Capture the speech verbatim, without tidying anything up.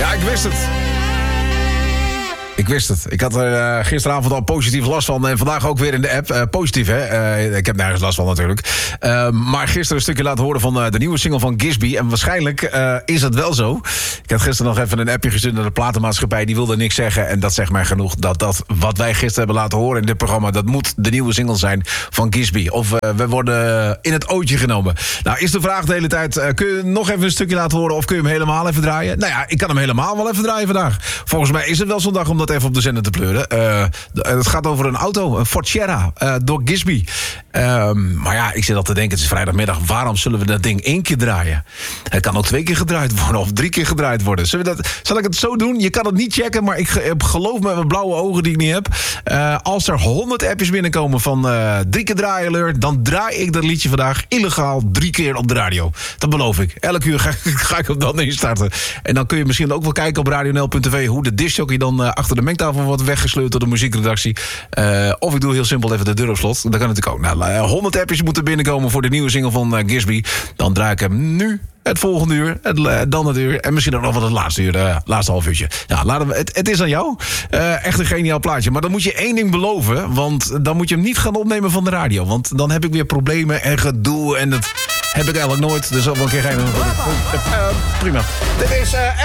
Ja, ik wist het. Ik wist het. Ik had er uh, gisteravond al positief last van. En vandaag ook weer in de app. Uh, positief, hè? Uh, ik heb nergens last van natuurlijk. Uh, maar gisteren een stukje laten horen van uh, de nieuwe single van Gisby. En waarschijnlijk uh, is het wel zo. Ik had gisteren nog even een appje gestuurd naar de platenmaatschappij. Die wilde niks zeggen. En dat zegt mij genoeg. Dat dat wat wij gisteren hebben laten horen in dit programma... dat moet de nieuwe single zijn van Gisby. Of uh, we worden in het ootje genomen. Nou, is de vraag de hele tijd... Uh, kun je nog even een stukje laten horen... of kun je hem helemaal even draaien? Nou ja, ik kan hem helemaal wel even draaien vandaag. Volgens mij is het wel zo'n dag om dat even op de zender te pleuren. Uh, het gaat over een auto, een Ford Sierra, uh, door Gisby. Uh, maar ja, ik zit al te denken, het is vrijdagmiddag. Waarom zullen we dat ding één keer draaien? Het kan ook twee keer gedraaid worden of drie keer gedraaid worden. Zullen we dat, zal ik het zo doen? Je kan het niet checken, maar ik heb geloof met mijn blauwe ogen die ik niet heb. Uh, als er honderd appjes binnenkomen van uh, drie keer draaien alert, dan draai ik dat liedje vandaag illegaal drie keer op de radio. Dat beloof ik. Elk uur ga, ga ik hem dan instarten. En dan kun je misschien ook wel kijken op radio n l punt t v hoe de discjockey dan uh, achter de mengtafel wordt weggesleurd door de muziekredactie. Uh, of ik doe heel simpel even de deur op slot. Dat kan natuurlijk ook. Nou, uh, honderd appjes moeten binnenkomen voor de nieuwe single van uh, Gisby. Dan draai ik hem nu. Het volgende uur, het, uh, dan het uur... en misschien ook nog wel het laatste uur, uh, laatste half uurtje. Ja, laten we, het, het is aan jou. Uh, echt een geniaal plaatje. Maar dan moet je één ding beloven... want dan moet je hem niet gaan opnemen van de radio. Want dan heb ik weer problemen en gedoe... en dat heb ik eigenlijk nooit. Dus dat wel een keer geen... Uh, prima. Dit is... Uh,